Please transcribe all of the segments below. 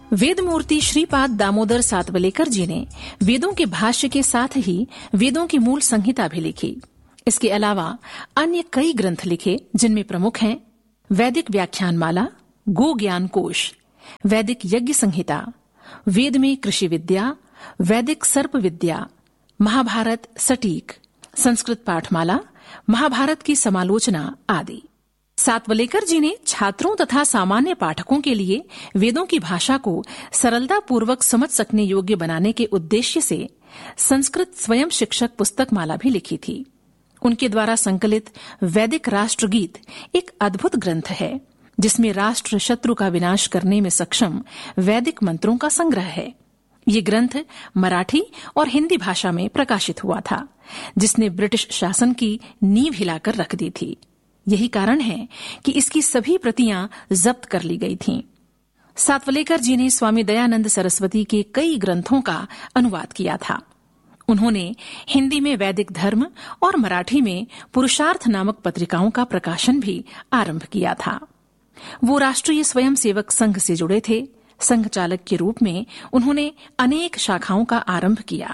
वेदमूर्ति श्रीपाद दामोदर सातवलेकर जी ने वेदों के भाष्य के साथ ही वेदों की मूल संहिता भी लिखी। इसके अलावा अन्य कई ग्रंथ लिखे, जिनमें प्रमुख हैं वैदिक व्याख्यानमाला, गो ज्ञान कोश, वैदिक यज्ञ संहिता, वेद में कृषि विद्या, वैदिक सर्प विद्या, महाभारत सटीक, संस्कृत पाठमाला, महाभारत की समालोचना आदि। सातवलेकर जी ने छात्रों तथा सामान्य पाठकों के लिए वेदों की भाषा को सरलता पूर्वक समझ सकने योग्य बनाने के उद्देश्य से संस्कृत स्वयं शिक्षक पुस्तक माला भी लिखी थी। उनके द्वारा संकलित वैदिक राष्ट्रगीत एक अद्भुत ग्रंथ है, जिसमें राष्ट्र शत्रु का विनाश करने में सक्षम वैदिक मंत्रों का संग्रह है। ये ग्रंथ मराठी और हिंदी भाषा में प्रकाशित हुआ था, जिसने ब्रिटिश शासन की नींव हिलाकर रख दी थी। यही कारण है कि इसकी सभी प्रतियां जब्त कर ली गई थीं। सातवलेकर जी ने स्वामी दयानंद सरस्वती के कई ग्रंथों का अनुवाद किया था। उन्होंने हिंदी में वैदिक धर्म और मराठी में पुरुषार्थ नामक पत्रिकाओं का प्रकाशन भी आरंभ किया था। वो राष्ट्रीय स्वयंसेवक संघ से जुड़े थे। संघ चालक के रूप में उन्होंने अनेक शाखाओं का आरंभ किया।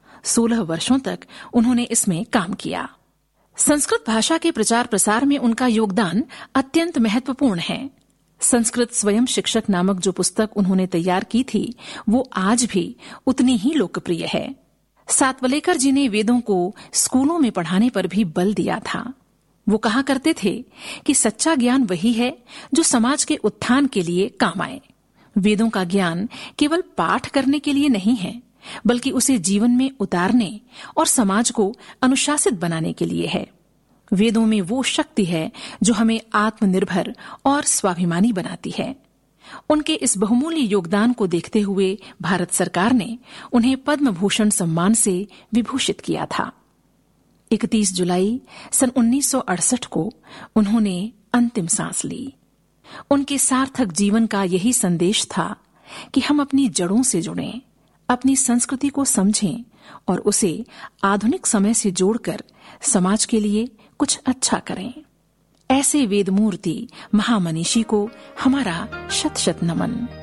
16 वर्षों तक उन्होंने इसमें काम किया। संस्कृत भाषा के प्रचार प्रसार में उनका योगदान अत्यंत महत्वपूर्ण है। संस्कृत स्वयं शिक्षक नामक जो पुस्तक उन्होंने तैयार की थी, वो आज भी उतनी ही लोकप्रिय है। सातवलेकर जी ने वेदों को स्कूलों में पढ़ाने पर भी बल दिया था। वो कहा करते थे कि सच्चा ज्ञान वही है जो समाज के उत्थान के लिए काम आए। वेदों का ज्ञान केवल पाठ करने के लिए नहीं है, बल्कि उसे जीवन में उतारने और समाज को अनुशासित बनाने के लिए है। वेदों में वो शक्ति है जो हमें आत्मनिर्भर और स्वाभिमानी बनाती है। उनके इस बहुमूल्य योगदान को देखते हुए भारत सरकार ने उन्हें पद्म भूषण सम्मान से विभूषित किया था। 31 जुलाई सन 1968 को उन्होंने अंतिम सांस ली। उनके सार्थक जीवन का यही संदेश था कि हम अपनी जड़ों से जुड़ें, अपनी संस्कृति को समझें और उसे आधुनिक समय से जोड़कर समाज के लिए कुछ अच्छा करें। ऐसे वेदमूर्ति महामनीषी को हमारा शत शत नमन।